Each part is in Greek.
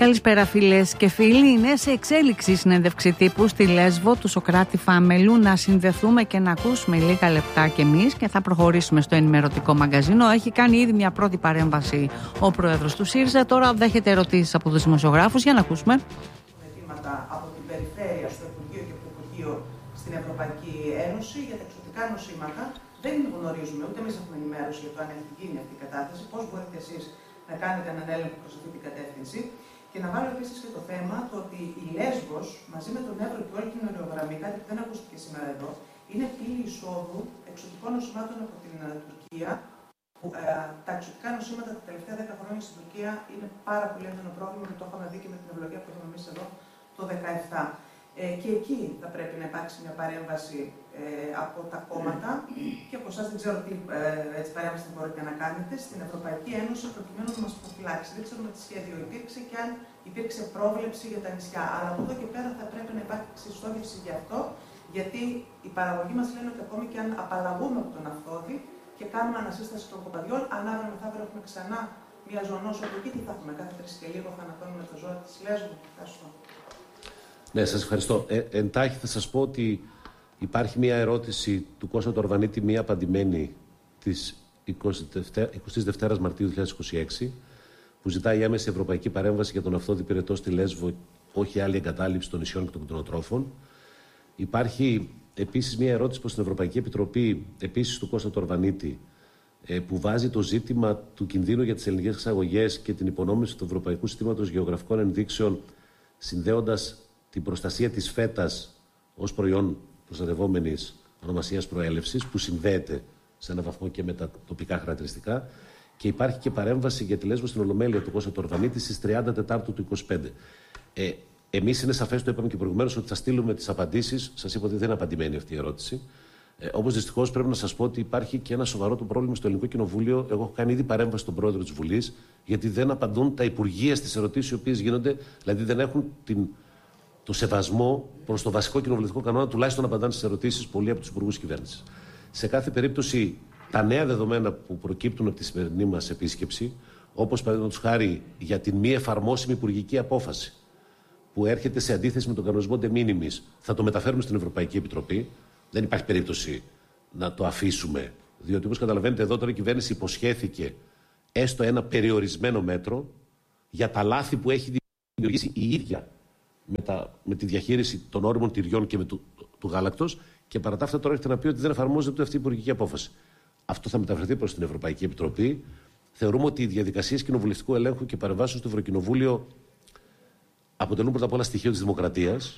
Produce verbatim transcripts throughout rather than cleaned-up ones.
Καλησπέρα φίλες και φίλοι. Είναι σε εξέλιξη η συνέντευξη τύπου στη Λέσβο του Σωκράτη Φαμελού. Να συνδεθούμε και να ακούσουμε λίγα λεπτά κι εμείς και θα προχωρήσουμε στο ενημερωτικό μαγκαζίνο. Έχει κάνει ήδη μια πρώτη παρέμβαση ο πρόεδρος του ΣΥΡΙΖΑ. Τώρα δέχεται ερωτήσεις από τους δημοσιογράφους. Για να ακούσουμε. Από την περιφέρεια στο Υπουργείο και το Υπουργείο στην Ευρωπαϊκή Ένωση για τα εξωτικά νοσήματα. Δεν γνωρίζουμε, ούτε εμείς έχουμε ενημέρωση για το αν έχει γίνει αυτή η κατάθεση. Πώς μπορείτε εσείς να κάνετε έναν έλεγχο προς αυτή την κατεύθυνση. Και να βάλω επίσης και το θέμα το ότι η Λέσβος μαζί με τον Εύρο και όλη την Ορειογραμμή, κάτι που δεν ακούστηκε σήμερα εδώ, είναι πύλη εισόδου εξωτικών νοσημάτων από την uh, Τουρκία. Που, uh, τα εξωτικά νοσήματα τα τελευταία δέκα χρόνια στην Τουρκία είναι πάρα πολύ έντονο πρόβλημα και το είχαμε δει και με την ευλογία που είχαμε εμείς εδώ το δύο χιλιάδες δεκαεπτά. Ε, και εκεί θα πρέπει να υπάρξει μια παρέμβαση ε, από τα κόμματα και από εσάς δεν ξέρω τι ε, έτσι, παρέμβαση μπορείτε να κάνετε στην Ευρωπαϊκή Ένωση προκειμένου να μας προφυλάξει. Δεν ξέρουμε τι σχέδιο υπήρξε και αν υπήρξε πρόβλεψη για τα νησιά. Αλλά από εδώ και πέρα θα πρέπει να υπάρξει στόχευση γι' αυτό, γιατί οι παραγωγοί μας λένε ότι ακόμη και αν απαλλαγούμε από τον αυθόδη και κάνουμε ανασύσταση των κοπαδιών, αν αύριο μεθαύριο έχουμε ξανά μια ζωονόσο εκεί, τι θα έχουμε, κάθε τρεις και λίγο θα ανατώνουμε τα ζώα της Λέσβου. Ευχαριστώ. Ναι, σας ευχαριστώ. Ε, εντάχει θα σας πω ότι υπάρχει μια ερώτηση του Κώστα Τορβανίτη, μια απαντημένη της εικοστής δεύτερης Μαρτίου δύο χιλιάδες είκοσι έξι, που ζητάει άμεση ευρωπαϊκή παρέμβαση για τον αυθόδη πυρετό στη Λέσβο, όχι άλλη εγκατάλειψη των νησιών και των κτηνοτρόφων. Υπάρχει επίσης μια ερώτηση προς την Ευρωπαϊκή Επιτροπή, επίσης του Κώστα Τορβανίτη, που βάζει το ζήτημα του κινδύνου για τις ελληνικές εξαγωγές και την υπονόμευση του Ευρωπαϊκού Συστήματος Γεωγραφικών Ενδείξεων, συνδέοντας την προστασία της φέτας ως προϊόν προστατευόμενης ονομασίας προέλευσης, που συνδέεται σε έναν βαθμό και με τα τοπικά χαρακτηριστικά. Και υπάρχει και παρέμβαση για τη Λέσβο στην Ολομέλεια του Κώστα Τορβανίτη στις τριάντα Τετάρτου του είκοσι πέντε. Ε, εμείς είναι σαφές, το είπαμε και προηγουμένως, ότι θα στείλουμε τις απαντήσεις. Σας είπα ότι δεν είναι απαντημένη αυτή η ερώτηση. Ε, όπως δυστυχώς πρέπει να σας πω ότι υπάρχει και ένα σοβαρό το πρόβλημα στο Ελληνικό Κοινοβούλιο. Εγώ έχω κάνει ήδη παρέμβαση στον πρόεδρο της Βουλής, γιατί δεν απαντούν τα υπουργεία στις ερωτήσεις οι οποίες γίνονται, δηλαδή δεν έχουν την. Το σεβασμό προς το βασικό κοινοβουλευτικό κανόνα, τουλάχιστον απαντάνε στις ερωτήσεις πολλοί από τους υπουργούς κυβέρνησης. Σε κάθε περίπτωση, τα νέα δεδομένα που προκύπτουν από τη σημερινή μας επίσκεψη, όπως παραδείγματος χάρη για την μη εφαρμόσιμη υπουργική απόφαση, που έρχεται σε αντίθεση με τον κανονισμό de minimis, θα το μεταφέρουμε στην Ευρωπαϊκή Επιτροπή. Δεν υπάρχει περίπτωση να το αφήσουμε, διότι όπως καταλαβαίνετε, εδώ τώρα η κυβέρνηση υποσχέθηκε έστω ένα περιορισμένο μέτρο για τα λάθη που έχει δημιουργήσει η ίδια. Με, τα, με τη διαχείριση των όριμων τυριών και με του, του, του γάλακτος, και παρά τα αυτά τώρα έχετε να πει ότι δεν εφαρμόζεται ούτε αυτή η υπουργική απόφαση. Αυτό θα μεταφερθεί προς την Ευρωπαϊκή Επιτροπή. Θεωρούμε ότι οι διαδικασίες κοινοβουλευτικού ελέγχου και παρεμβάσεων στο Ευρωκοινοβούλιο αποτελούν πρώτα απ' όλα στοιχείο της δημοκρατίας.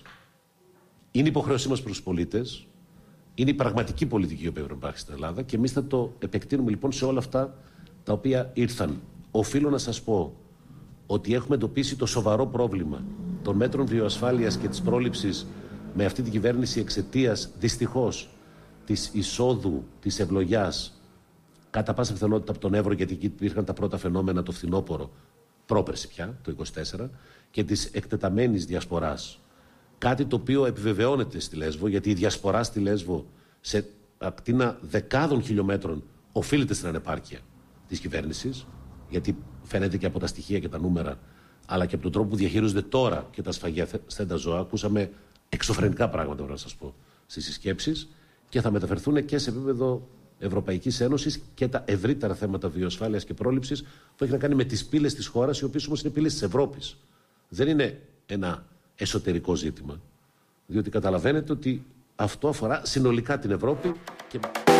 Είναι υποχρέωσή μας προς τους πολίτες. Είναι η πραγματική πολιτική η οποία υπάρχει στην Ελλάδα και εμείς θα το επεκτείνουμε λοιπόν σε όλα αυτά τα οποία ήρθαν. Οφείλω να σας πω ότι έχουμε εντοπίσει το σοβαρό πρόβλημα των μέτρων βιοασφάλειας και της πρόληψης με αυτή την κυβέρνηση εξαιτίας δυστυχώς της εισόδου της ευλογιάς κατά πάσα πιθανότητα από τον Εύρο, γιατί εκεί υπήρχαν τα πρώτα φαινόμενα το φθινόπωρο, πρόπερση πια, το είκοσι τέσσερα, και της εκτεταμένης διασποράς. Κάτι το οποίο επιβεβαιώνεται στη Λέσβο, γιατί η διασπορά στη Λέσβο σε ακτίνα δεκάδων χιλιόμετρων οφείλεται στην ανεπάρκεια της κυβέρνησης, γιατί φαίνεται και από τα στοιχεία και τα νούμερα, αλλά και από τον τρόπο που διαχειρίζονται τώρα και τα σφαγιασθέντα ζώα. Ακούσαμε εξωφρενικά πράγματα, πρέπει να σας πω, στις συσκέψεις, και θα μεταφερθούν και σε επίπεδο Ευρωπαϊκής Ένωσης και τα ευρύτερα θέματα βιοασφάλειας και πρόληψης που έχει να κάνει με τις πύλες της χώρας, οι οποίες όμως είναι πύλες της Ευρώπης. Δεν είναι ένα εσωτερικό ζήτημα. Διότι καταλαβαίνετε ότι αυτό αφορά συνολικά την Ευρώπη. Και...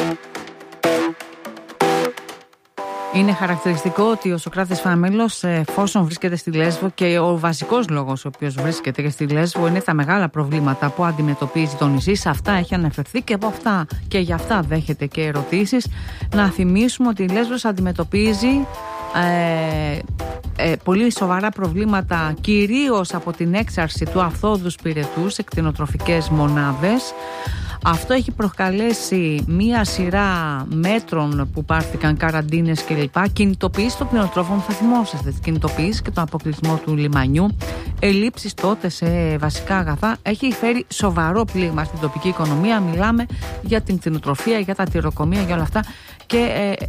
Είναι χαρακτηριστικό ότι ο Σωκράτης Φαμέλος, εφόσον βρίσκεται στη Λέσβο, και ο βασικός λόγος ο οποίος βρίσκεται και στη Λέσβο είναι τα μεγάλα προβλήματα που αντιμετωπίζει το νησί. Σε αυτά έχει αναφερθεί και από αυτά και για αυτά δέχεται και ερωτήσεις. Να θυμίσουμε ότι η Λέσβος αντιμετωπίζει ε, ε, πολύ σοβαρά προβλήματα, κυρίως από την έξαρση του αυθόδους πυρετού σε κτηνοτροφικές μονάδες. Αυτό έχει προκαλέσει μία σειρά μέτρων που πάρθηκαν, καραντίνες κλπ. Κινητοποίηση των κτηνοτρόφων, θα θυμόσαστε, τις κινητοποίησεις και τον αποκλεισμό του λιμανιού. Ελλείψεις τότε σε βασικά αγαθά. Έχει φέρει σοβαρό πλήγμα στην τοπική οικονομία. Μιλάμε για την κτηνοτροφία, για τα τυροκομεία, για όλα αυτά. Και ε,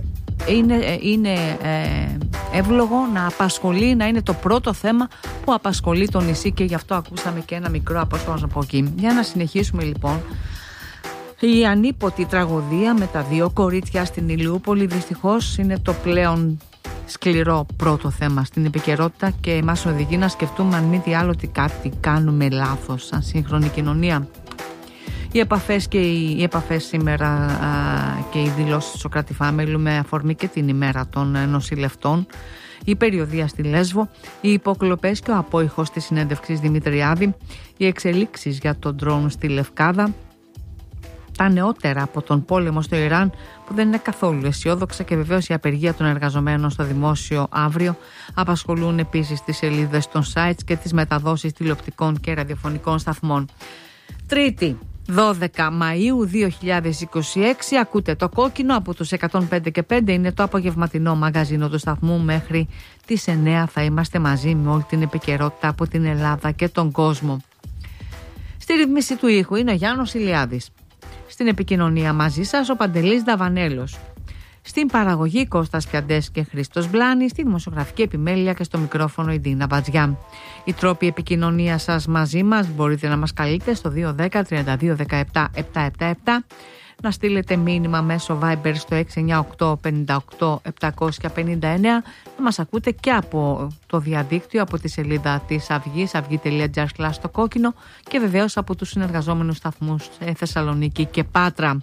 είναι, είναι ε, εύλογο να απασχολεί, να είναι το πρώτο θέμα που απασχολεί το νησί, και γι' αυτό ακούσαμε και ένα μικρό απόσπασμα από εκεί. Για να συνεχίσουμε λοιπόν. Η ανίποτη τραγωδία με τα δύο κορίτσια στην Ηλιούπολη δυστυχώς είναι το πλέον σκληρό πρώτο θέμα στην επικαιρότητα, και μας οδηγεί να σκεφτούμε αν μη τι άλλο ότι κάτι κάνουμε λάθος σαν σύγχρονη κοινωνία. Οι επαφές, και οι, οι επαφές σήμερα α, και οι δηλώσεις του Σωκράτη Φάμελου με αφορμή και την ημέρα των νοσηλευτών, η περιοδεία στη Λέσβο, οι υποκλοπές και ο απόϊχος της συνέντευξης Δημητριάδη, οι εξελίξεις για τον ντρόουν στη Λευκάδα, τα νεότερα από τον πόλεμο στο Ιράν που δεν είναι καθόλου αισιόδοξα, και βεβαίως η απεργία των εργαζομένων στο δημόσιο αύριο απασχολούν επίσης τις σελίδες των sites και τις μεταδόσεις τηλεοπτικών και ραδιοφωνικών σταθμών. Τρίτη, δώδεκα Μαΐου δύο χιλιάδες είκοσι έξι, ακούτε το Κόκκινο από τους εκατόν πέντε και πέντε, είναι το απογευματινό μαγαζίνο του σταθμού. Μέχρι τις εννέα θα είμαστε μαζί με όλη την επικαιρότητα από την Ελλάδα και τον κόσμο. Στη ρύθμιση του ήχου είναι ο Γιάννος Ηλιάδης. Στην επικοινωνία μαζί σας ο Παντελής Δαβανέλος. Στην παραγωγή Κώστας Πιαντές και Χρήστος Μπλάνη. Στη δημοσιογραφική επιμέλεια και στο μικρόφωνο η Ντίνα Μπατζιά. Οι τρόποι επικοινωνίας σας μαζί μας: μπορείτε να μας καλείτε στο δύο δέκα τριάντα δύο δεκαεπτά επτακόσια εβδομήντα επτά, να στείλετε μήνυμα μέσω Viber στο έξι εννιά οκτώ πενήντα οκτώ επτακόσια πενήντα εννέα, να μας ακούτε και από το διαδίκτυο, από τη σελίδα της Αυγής, αυγή τελεία τζι άρ στο Κόκκινο, και βεβαίως από τους συνεργαζόμενους σταθμούς Θεσσαλονίκη και Πάτρα.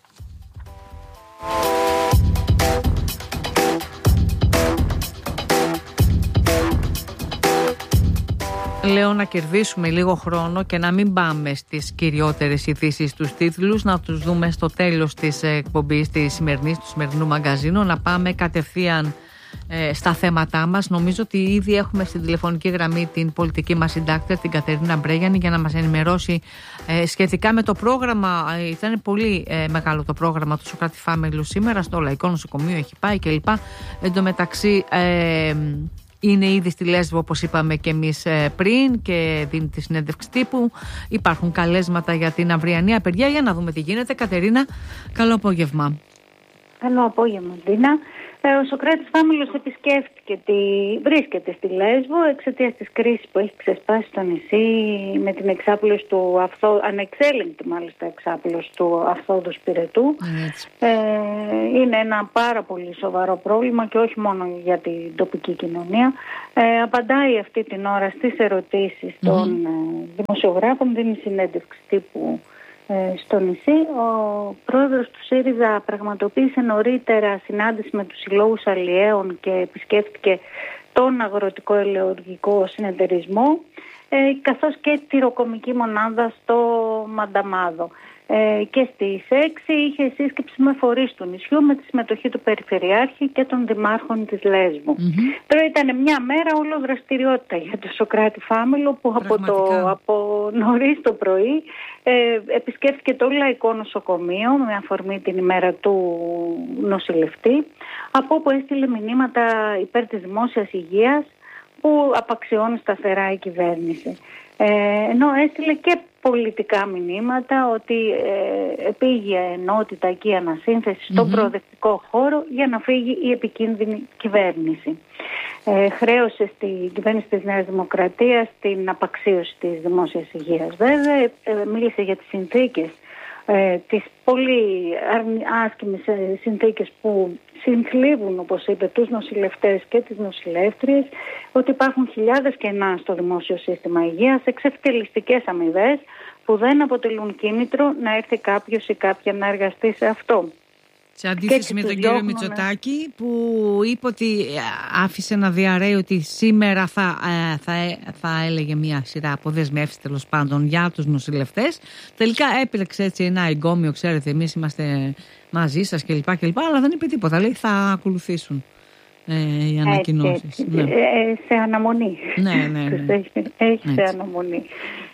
Λέω να κερδίσουμε λίγο χρόνο και να μην πάμε στις κυριότερες ειδήσεις, τους τίτλους, να τους δούμε στο τέλος της εκπομπής της σημερινής, του σημερινού μαγκαζίνου, να πάμε κατευθείαν ε, στα θέματά μας. Νομίζω ότι ήδη έχουμε στην τηλεφωνική γραμμή την πολιτική μας συντάκτρια, την Κατερίνα Μπρέγιανη, για να μας ενημερώσει ε, σχετικά με το πρόγραμμα. Ε, ήταν πολύ ε, μεγάλο το πρόγραμμα του Σωκράτη Φάμελου σήμερα, στο Λαϊκό Νοσοκομείο έχει πάει κλπ. Εν τω μεταξύ ε, είναι ήδη στη Λέσβο, όπως είπαμε και εμείς πριν, και δίνει τη συνέντευξη τύπου. Υπάρχουν καλέσματα για την αυριανή απεργία. Για να δούμε τι γίνεται. Κατερίνα, καλό απόγευμα. Καλό απόγευμα, Ντίνα. Ο Σωκράτης Φάμελος επισκέφτηκε τη... βρίσκεται στη Λέσβο εξαιτίας της κρίσης που έχει ξεσπάσει στο νησί με την εξάπλωση του αυθό... ανεξέλεγκτη μάλιστα εξάπλωση του αυθόδους πυρετού. Ε, είναι ένα πάρα πολύ σοβαρό πρόβλημα και όχι μόνο για την τοπική κοινωνία. Ε, απαντάει αυτή την ώρα στις ερωτήσεις mm-hmm. των ε, δημοσιογράφων, δίνει συνέντευξη τύπου στο νησί. Ο πρόεδρος του ΣΥΡΙΖΑ πραγματοποίησε νωρίτερα συνάντηση με τους συλλόγους αλλιέων και επισκέφτηκε τον αγροτικό ελαιοργικό συνεταιρισμό, ε, καθώς και τη τυροκομική μονάδα στο Μανταμάδο. Ε, και στις έξι είχε σύσκεψη με φορείς του νησιού με τη συμμετοχή του Περιφερειάρχη και των δημάρχων της Λέσβου. Mm-hmm. Τώρα ήταν μια μέρα όλο δραστηριότητα για το Σωκράτη Φάμελο, που από, το, από νωρίς το πρωί ε, επισκέφθηκε το Λαϊκό Νοσοκομείο με αφορμή την ημέρα του νοσηλευτή, από όπου έστειλε μηνύματα υπέρ της δημόσιας υγείας που απαξιώνει σταθερά η κυβέρνηση. Ε, ενώ έστειλε και πολιτικά μηνύματα ότι ε, επήγε ενότητα και ανασύνθεση στον mm-hmm. προοδευτικό χώρο για να φύγει η επικίνδυνη κυβέρνηση. Ε, χρέωσε στην κυβέρνηση της Νέας Δημοκρατίας την απαξίωση της δημόσιας υγείας. Βέβαια, ε, μίλησε για τις συνθήκες, ε, τις πολύ άσκημες ε, συνθήκες που συνθλίβουν, όπως είπε, τους νοσηλευτές και τις νοσηλεύτριες, ότι υπάρχουν χιλιάδες κενά στο δημόσιο σύστημα υγείας, εξευτελιστικές αμοιβές που δεν αποτελούν κίνητρο να έρθει κάποιος ή κάποια να εργαστεί σε αυτό. Σε αντίθεση με τον κύριο Μητσοτάκη, που είπε ότι άφησε να διαρρέει ότι σήμερα θα, θα, θα έλεγε μια σειρά από δεσμεύσεις, τέλος πάντων, για τους νοσηλευτές. Τελικά έπλεξε έτσι ένα εγκόμιο, ξέρετε, εμείς είμαστε μαζί σας κλπ, κλπ, αλλά δεν είπε τίποτα. Λέει θα ακολουθήσουν ε, οι ανακοινώσεις. Ναι. Ε, σε αναμονή. Ναι, ναι, ναι. Έχει, έχει σε αναμονή.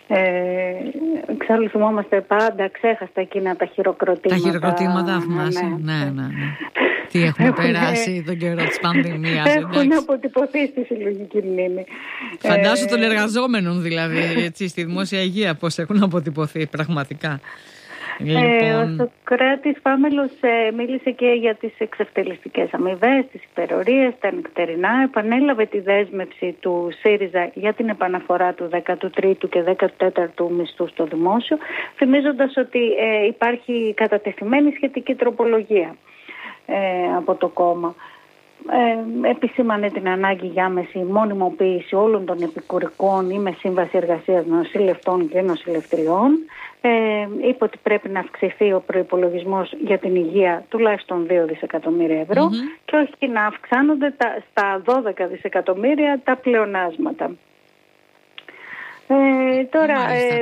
Ε, εξάλλου θυμόμαστε πάντα ξέχαστα εκείνα τα χειροκροτήματα. Τα χειροκροτήματα, θυμάσαι. Ναι, ναι, ναι, ναι. Τι έχουμε έχουν, περάσει τον καιρό της πανδημίας. Έχουν εντάξει. αποτυπωθεί στη συλλογική μνήμη. Φαντάσου ε, των εργαζόμενων δηλαδή, έτσι, στη δημόσια υγεία πώς έχουν αποτυπωθεί πραγματικά. Λοιπόν... Ε, ο Σωκράτης Φάμελος ε, μίλησε και για τις εξευτελιστικές αμοιβές, τις υπερορίες, τα νυχτερινά. Επανέλαβε τη δέσμευση του ΣΥΡΙΖΑ για την επαναφορά του δέκατου τρίτου και δέκατου τέταρτου μισθού στο δημόσιο, θυμίζοντας ότι ε, υπάρχει κατατεθειμένη σχετική τροπολογία ε, από το κόμμα. Ε, επισήμανε την ανάγκη για άμεση μόνιμοποίηση όλων των επικουρικών ή με σύμβαση εργασίας νοσηλευτών και νοσηλευτριών. Ε, είπε ότι πρέπει να αυξηθεί ο προϋπολογισμός για την υγεία τουλάχιστον δύο δισεκατομμύρια ευρώ mm-hmm. και όχι να αυξάνονται τα, στα δώδεκα δισεκατομμύρια τα πλεονάσματα. Ε, τώρα... Ε,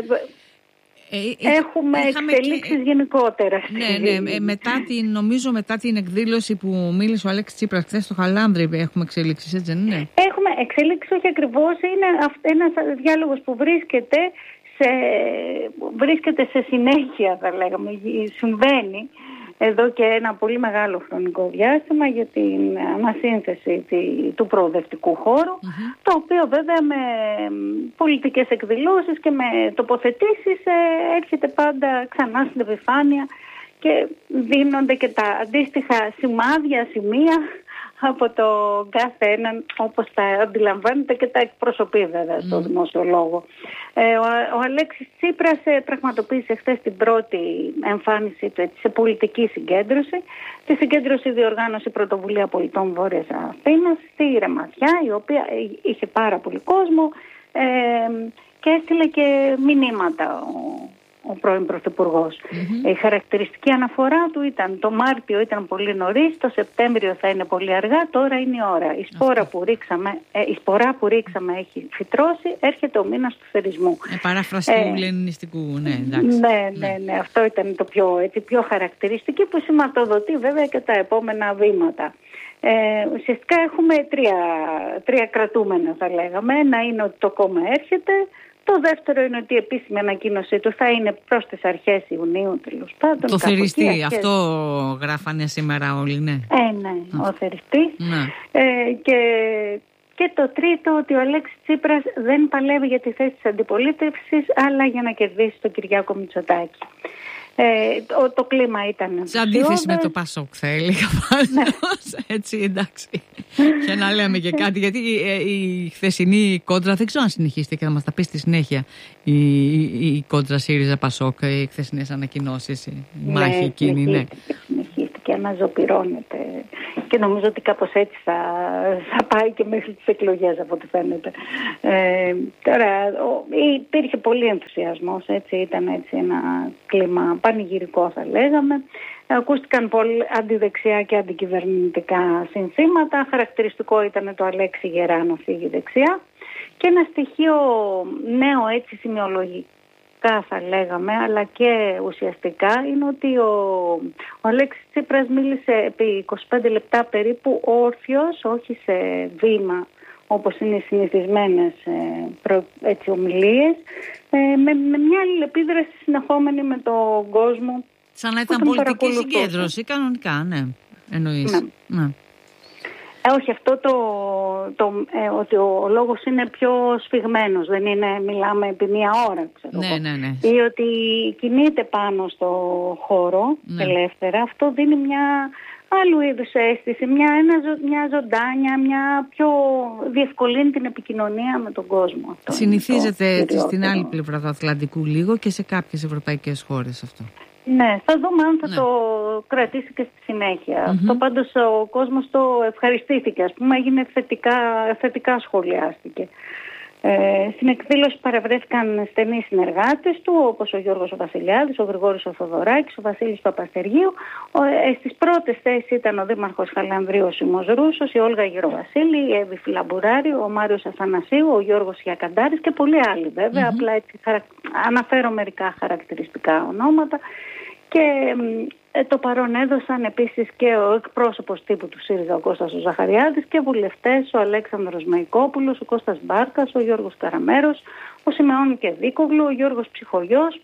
Ε, Έχουμε εξελίξεις και... γενικότερα. Ναι, ναι. Μετά την, νομίζω μετά την εκδήλωση που μίλησε ο Αλέξης Τσίπρας χθες στο Χαλάνδρη, έχουμε εξελίξεις, έτσι δεν είναι? Έχουμε εξελίξεις, όχι ακριβώς. Είναι ένας διάλογος που βρίσκεται σε, βρίσκεται σε συνέχεια, θα λέγαμε. Συμβαίνει εδώ και ένα πολύ μεγάλο χρονικό διάστημα για την ανασύνθεση του προοδευτικού χώρου, mm-hmm. το οποίο βέβαια με πολιτικές εκδηλώσεις και με τοποθετήσεις έρχεται πάντα ξανά στην επιφάνεια και δίνονται και τα αντίστοιχα σημάδια, σημεία από το κάθε έναν όπως τα αντιλαμβάνεται και τα εκπροσωπεί βέβαια στο mm. δημόσιο λόγο. Ε, ο, ο Αλέξης Τσίπρας ε, πραγματοποίησε χθες την πρώτη εμφάνιση του έτσι, σε πολιτική συγκέντρωση. Τη συγκέντρωση διοργάνωσε η Πρωτοβουλία Πολιτών Βόρειας Αθήνας στη Ρεμαδιά, η οποία είχε πάρα πολύ κόσμο ε, και έστειλε και μηνύματα ο, ο πρώην Πρωθυπουργός. Mm-hmm. Η χαρακτηριστική αναφορά του ήταν το Μάρτιο ήταν πολύ νωρίς, το Σεπτέμβριο θα είναι πολύ αργά, τώρα είναι η ώρα. Η σπόρα, που, ρίξαμε, ε, η σπορά που ρίξαμε έχει φυτρώσει, έρχεται ο μήνας του θερισμού. Ε, παράφραση του ε, λενινιστικού, ναι, εντάξει. Ναι, ναι, ναι, αυτό ήταν το πιο, έτσι, πιο χαρακτηριστική που σηματοδοτεί βέβαια και τα επόμενα βήματα. Ε, ουσιαστικά έχουμε τρία, τρία κρατούμενα θα λέγαμε. Ένα είναι ότι το κόμμα έρχεται. Το δεύτερο είναι ότι η επίσημη ανακοίνωσή του θα είναι προς τις αρχές Ιουνίου, τέλος πάντων. Το θεριστή, αρχές... αυτό γράφανε σήμερα όλοι, ναι. Ε, ναι, ο θεριστής. Ναι. Ε, και, και το τρίτο, ότι ο Αλέξης Τσίπρας δεν παλεύει για τη θέση της αντιπολίτευσης, αλλά για να κερδίσει τον Κυριάκο Μητσοτάκη. Ε, το, το κλίμα ήταν σε αντίθεση με το Πασόκ θέλει έτσι, εντάξει. Και να λέμε και κάτι, γιατί η, η χθεσινή κόντρα δεν ξέρω αν συνεχίστηκε και θα μας τα πει στη συνέχεια η, η, η κόντρα ΣΥΡΙΖΑ Πασόκ, οι χθεσινές ανακοινώσεις, η ναι, μάχη εκείνη. Ναι, συνεχίστηκε, αναζωπυρώνεται και νομίζω ότι κάπως έτσι θα, θα πάει και μέχρι τις εκλογές από ό,τι φαίνεται. Ε, τώρα ο, υπήρχε πολύ ενθουσιασμός, έτσι, ήταν έτσι ένα κλίμα πανηγυρικό θα λέγαμε. Ακούστηκαν πολύ αντιδεξιά και αντικυβερνητικά συνθήματα. Χαρακτηριστικό ήταν το Αλέξη Γερά να φύγει δεξιά. Και ένα στοιχείο νέο έτσι σημειολογικά θα λέγαμε, αλλά και ουσιαστικά, είναι ότι ο, ο Αλέξης Τσίπρας μίλησε επί είκοσι πέντε λεπτά περίπου όρθιος, όχι σε βήμα όπως είναι οι συνηθισμένες ε, προ, έτσι, ομιλίες, ε, με, με μια αλληλεπίδραση συνεχόμενη με τον κόσμο. Σαν να ήταν πολιτική συγκέντρωση, κανονικά, ναι, εννοείς. Ναι. Ναι. Ε, όχι, αυτό το, το ε, ότι ο, ο λόγος είναι πιο σφιγμένος, δεν είναι, μιλάμε επί μία ώρα, ξέρω ναι, εγώ. Ναι, ναι. Ή ότι κινείται πάνω στο χώρο, ναι, ελεύθερα, αυτό δίνει μια άλλου είδους αίσθηση, μια, ένα, μια ζωντάνια, μια πιο διευκολύνει την επικοινωνία με τον κόσμο. Αυτό συνηθίζεται έτσι στην άλλη πλευρά του Ατλαντικού λίγο και σε κάποιες ευρωπαϊκές χώρες αυτό. Ναι, θα δούμε αν θα ναι. το κρατήσει και στη συνέχεια. Mm-hmm. Αυτό πάντως ο κόσμος το ευχαριστήθηκε, ας πούμε, έγινε θετικά, θετικά σχολιάστηκε. Ε, στην εκδήλωση παραβρέθηκαν στενοί συνεργάτες του, όπως ο Γιώργος ο Βασιλιάδης, ο Γρηγόρης ο Θοδωράκης, ο Βασίλης Παπαστεργίου. Ε, στις πρώτες θέσεις ήταν ο Δήμαρχος Χαλανδρίου, ο Σιμός Ρούσος, η Όλγα Γεροβασίλη, η Εύη Φιλαμπουράρη, ο Μάριος Αθανασίου, ο Γιώργος Ιακαντάρης και πολλοί άλλοι βέβαια. Mm-hmm. Απλά έτσι χαρακ... αναφέρω μερικά χαρακτηριστικά ονόματα. Και ε, το παρόν έδωσαν επίσης και ο εκπρόσωπος τύπου του ΣΥΡΙΖΑ, ο Κώστας ο Ζαχαριάδης, και βουλευτές, ο Αλέξανδρος Μεϊκόπουλος, ο Κώστας Μπάρκας, ο Γιώργος Καραμέρος, ο Σιμεών Κεδίκογλου, ο Γιώργος Ψυχογιός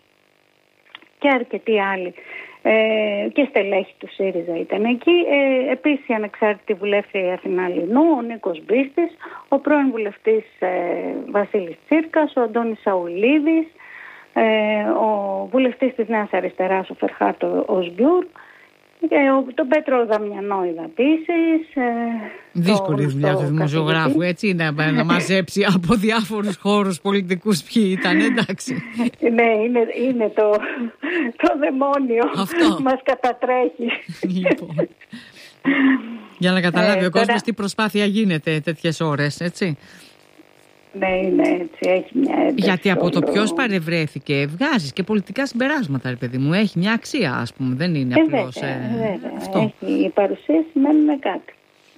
και αρκετοί άλλοι. Ε, και στελέχη του ΣΥΡΙΖΑ ήταν εκεί. Ε, επίσης η ανεξάρτητη βουλεύτρια Αθηνά Λινού, ο Νίκος Μπίστης, ο πρώην βουλευτής ε, Βασίλης Τσίρκας, ο Αντώνης Σαουλίδης, ε, ο βουλευτής της Νέας Αριστεράς, ο Φερχάτο Οσγκιούρ, ε, τον Πέτρο Δαμιανόηδα επίσης. Ε, Δύσκολη δουλειά του δημοσιογράφου, έτσι, να, να μαζέψει από διάφορους χώρους πολιτικούς ποιοι ήταν, εντάξει. Ναι, είναι, είναι το, το δαιμόνιο που μας κατατρέχει. Λοιπόν. Για να καταλάβει ε, ο κόσμος τώρα... τι προσπάθεια γίνεται τέτοιες ώρες, έτσι. Ναι, είναι έτσι, έχει μια ένταση. Γιατί από το ποιος παρευρέθηκε βγάζεις και πολιτικά συμπεράσματα, ρε παιδί μου. Έχει μια αξία, ας πούμε, δεν είναι ε, απλώς βέβαια, ε, βέβαια. αυτό. Έχει, η παρουσία σημαίνει κάτι.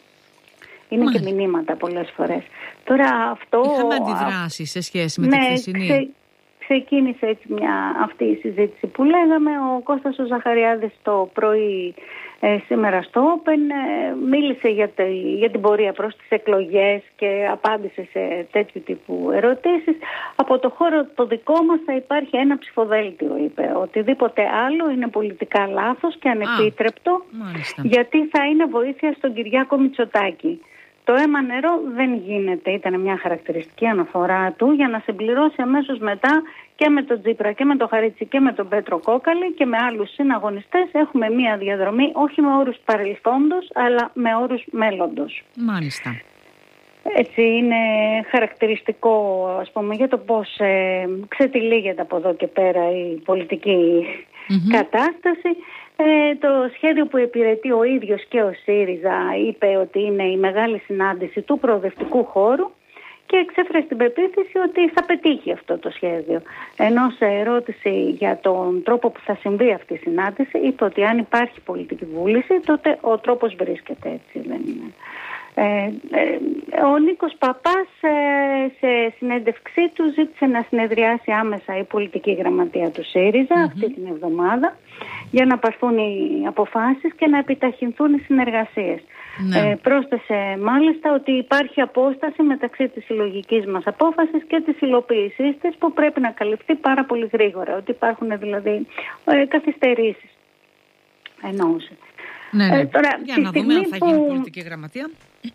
Είναι Μάλιστα. και μηνύματα πολλές φορές. Τώρα αυτό... Είχαμε αντιδράσει σε σχέση με ναι, τη χθεσινή. Ξε, ξεκίνησε έτσι μια, αυτή η συζήτηση που λέγαμε. Ο Κώστας ο Ζαχαριάδης το πρωί ε, σήμερα στο Open ε, μίλησε για, τε, για την πορεία προς τις εκλογές και απάντησε σε τέτοιου τύπου ερωτήσεις. Από το χώρο το δικό μας θα υπάρχει ένα ψηφοδέλτιο, είπε. Οτιδήποτε άλλο είναι πολιτικά λάθος και ανεπίτρεπτο, Α, γιατί θα είναι βοήθεια στον Κυριάκο Μητσοτάκη. Το αίμα νερό δεν γίνεται, ήταν μια χαρακτηριστική αναφορά του, για να συμπληρώσει αμέσως μετά και με τον Τζίπρα και με τον Χαρίτσι και με τον Πέτρο Κόκαλη και με άλλους συναγωνιστές. Έχουμε μια διαδρομή όχι με όρους παρελθόντος αλλά με όρους μέλλοντος. Μάλιστα. Έτσι είναι χαρακτηριστικό, ας πούμε, για το πώς ε, ξετυλίγεται από εδώ και πέρα η πολιτική mm-hmm. κατάσταση. Ε, το σχέδιο που υπηρετεί ο ίδιος και ο ΣΥΡΙΖΑ είπε ότι είναι η μεγάλη συνάντηση του προοδευτικού χώρου και εξέφρασε την πεποίθηση ότι θα πετύχει αυτό το σχέδιο. Ενώ σε ερώτηση για τον τρόπο που θα συμβεί αυτή η συνάντηση, είπε ότι αν υπάρχει πολιτική βούληση, τότε ο τρόπος βρίσκεται, έτσι δεν είναι. Ε, ε, ο Νίκος Παπάς ε, σε συνέντευξή του ζήτησε να συνεδριάσει άμεσα η πολιτική γραμματεία του ΣΥΡΙΖΑ mm-hmm. αυτή την εβδομάδα για να πάρθουν οι αποφάσεις και να επιταχυνθούν οι συνεργασίες. Ναι. Ε, πρόσθεσε μάλιστα ότι υπάρχει απόσταση μεταξύ της συλλογικής μας απόφασης και της υλοποίησής της που πρέπει να καλυφθεί πάρα πολύ γρήγορα, ότι υπάρχουν δηλαδή ε, καθυστερήσεις, εννοούσε. Ναι, ναι. Ε, τώρα, για να δούμε αν θα γίνει που... πολιτική γραμματεία.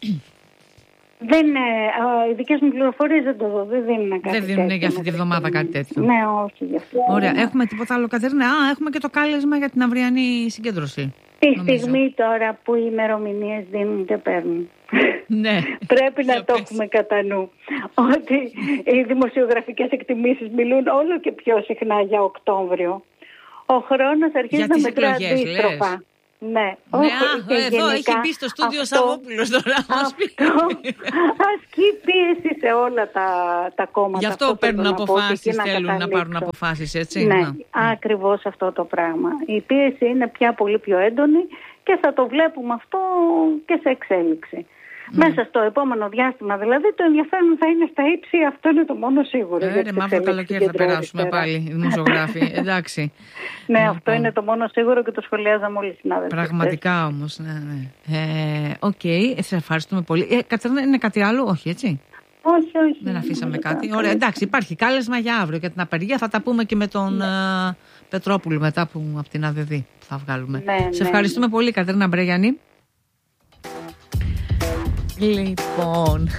Δεν, ε, οι δικές μου πληροφορίες δεν το δω, δεν δίνουν κάτι Δεν δίνουν για αυτή τη βδομάδα κάτι τέτοιο. Ναι, όχι γι' αυτό. Ωραία, έχουμε τίποτα άλλο, Κατερίνα? Α, έχουμε και το κάλεσμα για την αυριανή συγκέντρωση. Τη νομίζω. Στιγμή τώρα που οι ημερομηνίες δίνουν και παίρνουν. Ναι. Πρέπει να το έχουμε κατά νου. Ότι οι δημοσιογραφικές εκτιμήσεις μιλούν όλο και πιο συχνά για Οκτώβριο. Ο χρόνος αρχίζει να μετρά αντίστροφα. Ναι, ναι α, εδώ έχει μπει στο στούντιο Σαββόπουλος τώρα. Ασκεί πίεση σε όλα τα, τα κόμματα. Γι' αυτό, αυτό παίρνουν αποφάσεις, θέλουν να, να πάρουν αποφάσεις, έτσι. Ναι, να. ακριβώς αυτό το πράγμα. Η πίεση είναι πια πολύ πιο έντονη και θα το βλέπουμε αυτό και σε εξέλιξη. Mm. Μέσα στο επόμενο διάστημα δηλαδή το ενδιαφέρον θα είναι στα ύψη, αυτό είναι το μόνο σίγουρο. Ε, ρε, μαύρο καλοκαίρι θα περάσουμε πάλι οι δημοσιογράφοι, εντάξει. Ναι, λοιπόν. Αυτό είναι το μόνο σίγουρο και το σχολιάζαμε όλοι οι συνάδελφοι. Πραγματικά όμως, ναι, ναι. Ε, Οκ, okay, σε ευχαριστούμε πολύ. Ε, Κατερίνα, είναι κάτι άλλο, όχι έτσι? Όχι, όχι. Δεν αφήσαμε όχι, κάτι. Ωραία, εντάξει, υπάρχει κάλεσμα για αύριο για την απεργία. Θα τα πούμε και με τον ναι. uh, Πετρόπουλο μετά που, από την ΑΔΔ που θα βγάλουμε. Ναι, σε ευχαριστούμε ναι. πολύ, Κατερίνα Μπρεγιανή. Λοιπόν,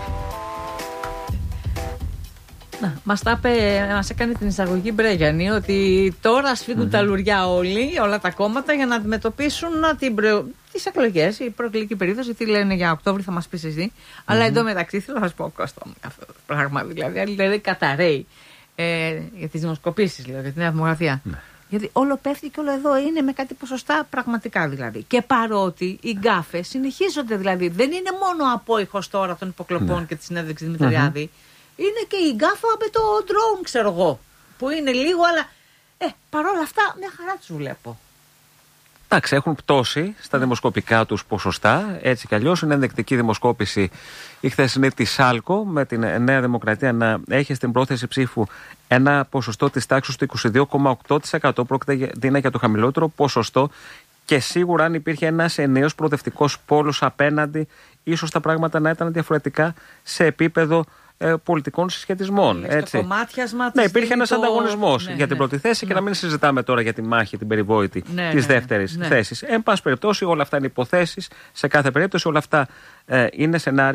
να, μας, τα πέ, μας έκανε την εισαγωγή Μπρέγιανη ότι τώρα σφίγγουν mm-hmm. τα λουριά όλοι, όλα τα κόμματα για να αντιμετωπίσουν την προ... τις εκλογές, η προεκλογική περίοδος, γιατί λένε για Οκτώβρη θα μας πεις εσύ. Mm-hmm. Αλλά εντωμεταξύ θέλω να σας πω, Κώστα μου, αυτό το πράγμα, δηλαδή, δηλαδή καταραίει ε, για τις δημοσκοπήσεις, δηλαδή, για την νέα δημογραφία. Mm-hmm. Γιατί όλο πέφτει και όλο εδώ είναι με κάτι ποσοστά πραγματικά δηλαδή. Και παρότι οι γκάφες συνεχίζονται δηλαδή. Δεν είναι μόνο ο απόϊχος τώρα των υποκλοπών ναι. και τη συνέντευξη Δημητριάδη. Mm-hmm. Είναι και η γκάφα με το drone, ξέρω εγώ. Που είναι λίγο, αλλά ε, παρόλα αυτά μια χαρά τους βλέπω. Εντάξει, έχουν πτώσει στα δημοσκοπικά τους ποσοστά. Έτσι κι αλλιώς είναι ενδεικτική δημοσκόπηση η χθεσινή της ΣΑΛΚΟ με την Νέα Δημοκρατία να έχει στην πρόθεση ψήφου ένα ποσοστό της τάξης του είκοσι δύο κόμμα οκτώ τοις εκατό. Πρόκειται για το χαμηλότερο ποσοστό και σίγουρα αν υπήρχε ένας ενιαίος προοδευτικός πόλος απέναντι, ίσως τα πράγματα να ήταν διαφορετικά σε επίπεδο Ε, πολιτικών συσχετισμών. Έτσι. Κομμάτιασμα, ναι, υπήρχε ένας το... ανταγωνισμός ναι, για την ναι, πρώτη θέση ναι. και να μην συζητάμε τώρα για τη μάχη, την περιβόητη ναι, της ναι, δεύτερης ναι. θέσης. Εν πάση περιπτώσει, όλα αυτά είναι υποθέσεις. Σε κάθε περίπτωση, όλα αυτά ε, είναι σενάρια.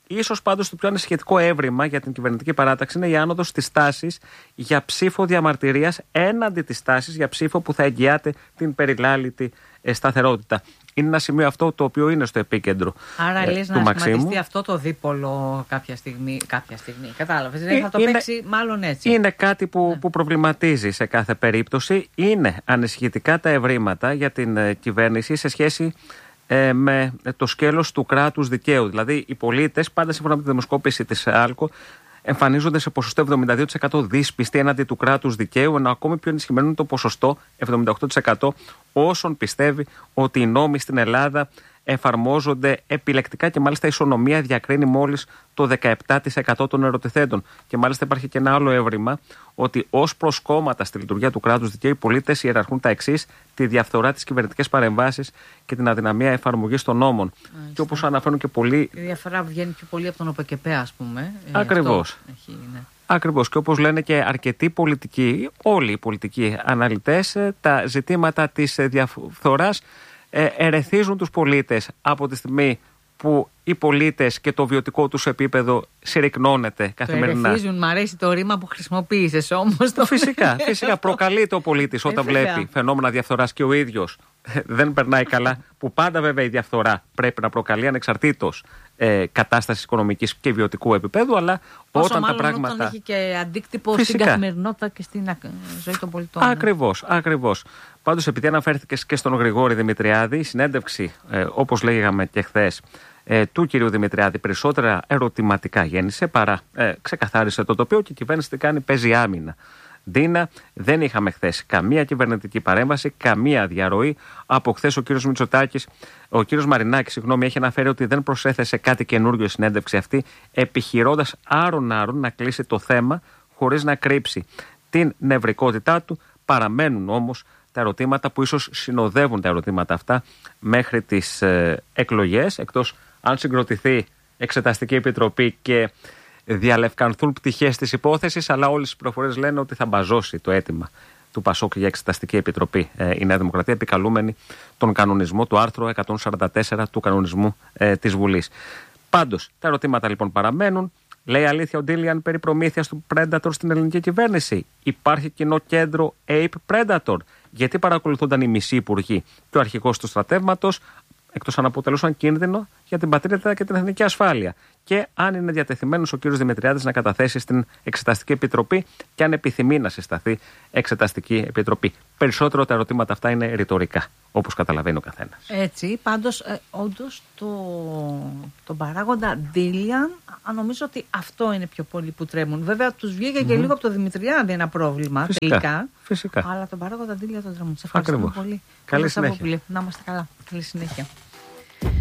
Ίσως πάντως το πιο ανησυχητικό έβριμα για την κυβερνητική παράταξη είναι η άνοδος της τάσης για ψήφο διαμαρτυρίας έναντι της τάσης για ψήφο που θα εγγυάται την περιλάλητη σταθερότητα. Είναι ένα σημείο αυτό το οποίο είναι στο επίκεντρο. Άρα ε, λες του να Μαξίμου. σχηματιστεί αυτό το δίπολο κάποια στιγμή. Κάποια στιγμή. Κατάλαβες. Ε, θα το είναι, παίξει μάλλον έτσι. Είναι κάτι που, ναι. που προβληματίζει σε κάθε περίπτωση. Είναι ανησυχητικά τα ευρήματα για την ε, κυβέρνηση σε σχέση ε, με το σκέλος του κράτους δικαίου. Δηλαδή οι πολίτες, πάντα σύμφωνα με τη δημοσκόπηση της ΑΛΚΟ, εμφανίζονται σε ποσοστό εβδομήντα δύο τοις εκατό δύσπιστοι έναντι του κράτους δικαίου, ενώ ακόμη πιο ενισχυμένο είναι το ποσοστό εβδομήντα οκτώ τοις εκατό όσων πιστεύει ότι οι νόμοι στην Ελλάδα εφαρμόζονται επιλεκτικά και μάλιστα η ισονομία διακρίνει μόλις το δεκαεπτά τοις εκατό των ερωτηθέντων. Και μάλιστα υπάρχει και ένα άλλο έβριμα ότι ως προς κόμματα στη λειτουργία του κράτους δικαίου οι πολίτες ιεραρχούν τα εξής: τη διαφθορά, τις κυβερνητικές παρεμβάσεις και την αδυναμία εφαρμογής των νόμων. Μάλιστα. Και όπως αναφέρουν και πολλοί. Η διαφθορά βγαίνει πιο πολύ από τον ΟΠΕΚΕΠΕ, ας πούμε. Ακριβώς. Έχει, ναι. Ακριβώς. Και όπως λένε και αρκετοί πολιτικοί, όλοι οι πολιτικοί αναλυτές, τα ζητήματα της διαφθοράς ε, ερεθίζουν τους πολίτες από τη στιγμή που οι πολίτες και το βιωτικό τους επίπεδο συρρυκνώνεται καθημερινά. Το ερεθίζουν, μ' αρέσει το ρήμα που χρησιμοποίησες όμως. Το... Φυσικά, φυσικά προκαλείται ο πολίτης όταν ε, βλέπει φαινόμενα διαφθοράς και ο ίδιος δεν περνάει καλά, που πάντα βέβαια η διαφθορά πρέπει να προκαλεί ανεξαρτήτως ε, κατάστασης οικονομικής και βιωτικού επίπεδου, αλλά όσο όταν μάλλον τα πράγματα. Όταν έχει και αντίκτυπο φυσικά στην καθημερινότητα και στην ζωή των πολιτών. Ακριβώς, ακριβώς. Πάντως, επειδή αναφέρθηκες και στον Γρηγόρη Δημητριάδη, η συνέντευξη, ε, όπως λέγαμε και χθες, ε, του κυρίου Δημητριάδη περισσότερα ερωτηματικά γέννησε παρά ε, ξεκαθάρισε το τοπίο και η κυβέρνηση τι κάνει, παίζει άμυνα. Ντίνα, δεν είχαμε χθες καμία κυβερνητική παρέμβαση, καμία διαρροή. Από χθες ο κύριος Μητσοτάκης, ο κύριος Μαρινάκης, συγγνώμη, έχει αναφέρει ότι δεν προσέθεσε κάτι καινούργιο η συνέντευξη αυτή, επιχειρώντας άρον-άρον να κλείσει το θέμα χωρίς να κρύψει την νευρικότητά του. Παραμένουν όμως τα ερωτήματα που ίσως συνοδεύουν τα ερωτήματα αυτά μέχρι τις ε, εκλογές, εκτός αν συγκροτηθεί Εξεταστική Επιτροπή και διαλευκανθούν πτυχές της υπόθεσης, αλλά όλες οι πληροφορίες λένε ότι θα μπαζώσει το αίτημα του Πασόκ για Εξεταστική Επιτροπή ε, η Νέα Δημοκρατία, επικαλούμενη τον κανονισμό του άρθρου εκατόν σαράντα τέσσερα του κανονισμού ε, της Βουλής. Πάντως, τα ερωτήματα λοιπόν παραμένουν. Λέει αλήθεια ο Ντίλιαν περί προμήθειας του Predator στην ελληνική κυβέρνηση? Υπάρχει κοινό κέντρο Ape Predator? Γιατί παρακολουθούνταν οι μισοί υπουργοί και ο αρχηγός του στρατεύματος, εκτός αν αποτελούσαν κίνδυνο για την πατρίδα και την εθνική ασφάλεια? Και αν είναι διατεθειμένος ο κύριος Δημητριάδης να καταθέσει στην Εξεταστική Επιτροπή και αν επιθυμεί να συσταθεί Εξεταστική Επιτροπή. Περισσότερο τα ερωτήματα αυτά είναι ρητορικά, όπως καταλαβαίνει ο καθένας. Έτσι, πάντως, ε, όντως, το, τον παράγοντα Ντίλιαν, νομίζω ότι αυτό είναι πιο πολύ που τρέμουν. Βέβαια, τους βγήκε mm-hmm. και λίγο από το Δημητριάδη ένα πρόβλημα, φυσικά, τελικά. Φυσικά. Αλλά τον παράγοντα Ντίλιαν τον τρέμουν. Σε ευχαριστούμε πολύ. Καλή συνέχεια. Να είμαστε καλά. Καλή συνέχεια.